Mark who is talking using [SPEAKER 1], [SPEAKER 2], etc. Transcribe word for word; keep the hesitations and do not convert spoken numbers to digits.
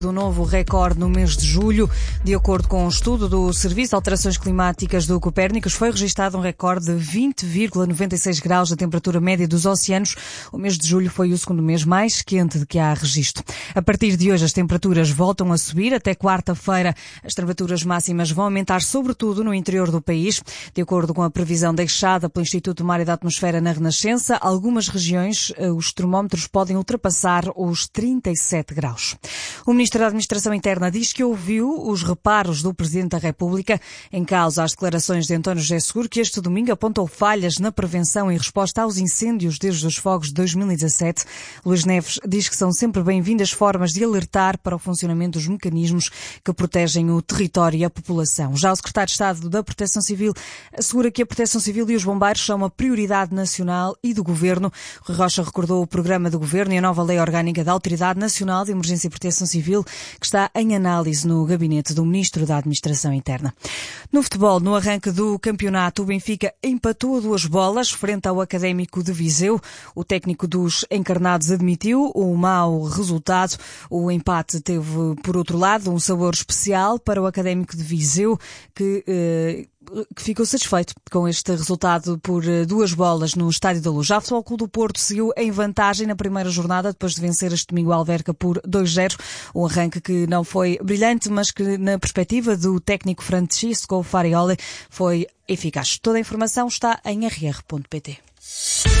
[SPEAKER 1] Do novo recorde no mês de julho. De acordo com um estudo do Serviço de Alterações Climáticas do Copérnicos, foi registado um recorde de vinte vírgula noventa e seis graus da temperatura média dos oceanos. O mês de julho foi o segundo mês mais quente de que há registro. A partir de hoje as temperaturas voltam a subir. Até quarta-feira as temperaturas máximas vão aumentar, sobretudo no interior do país. De acordo com a previsão deixada pelo Instituto do Mar e da Atmosfera na Renascença, algumas regiões os termómetros podem ultrapassar os trinta e sete graus. O Ministro da Administração Interna diz que ouviu os reparos do Presidente da República em causa às declarações de António José Seguro, que este domingo apontou falhas na prevenção e resposta aos incêndios desde os fogos de dois mil e dezassete. Luís Neves diz que são sempre bem-vindas formas de alertar para o funcionamento dos mecanismos que protegem o território e a população. Já o Secretário de Estado da Proteção Civil assegura que a Proteção Civil e os bombeiros são uma prioridade nacional e do Governo. Rui Rocha recordou o programa do Governo e a nova Lei Orgânica da Autoridade Nacional de Emergência e Proteção Civil, que está em análise no gabinete do Ministro da Administração Interna. No futebol, no arranque do campeonato, o Benfica empatou a duas bolas frente ao Académico de Viseu. O técnico dos encarnados admitiu o mau resultado. O empate teve, por outro lado, um sabor especial para o Académico de Viseu, que... Eh, que ficou satisfeito com este resultado por duas bolas no Estádio da Luz. Já o Futebol Clube do Porto seguiu em vantagem na primeira jornada, depois de vencer este domingo o Alverca por dois a zero. Um arranque que não foi brilhante, mas que, na perspectiva do técnico Francisco Farioli, foi eficaz. Toda a informação está em r r ponto p t.